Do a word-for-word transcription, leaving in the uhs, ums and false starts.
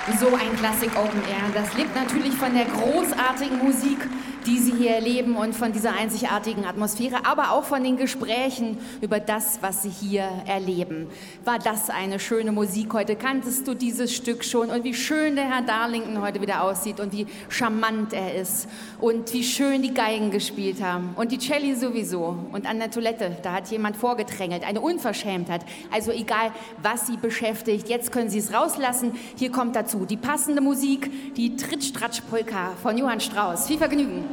So ein Klassik Open Air. Das lebt natürlich von der großartigen Musik, die Sie hier erleben und von dieser einzigartigen Atmosphäre, aber auch von den Gesprächen über das, was Sie hier erleben. War das eine schöne Musik heute? Kanntest du dieses Stück schon? Und wie schön der Herr Darlington heute wieder aussieht und wie charmant er ist und wie schön die Geigen gespielt haben und die Celli sowieso. Und an der Toilette, da hat jemand vorgedrängelt, eine Unverschämtheit. Also egal, was Sie beschäftigt, jetzt können Sie es rauslassen. Hier kommt dazu die passende Musik, die Trittstratsch-Polka von Johann Strauss. Viel Vergnügen.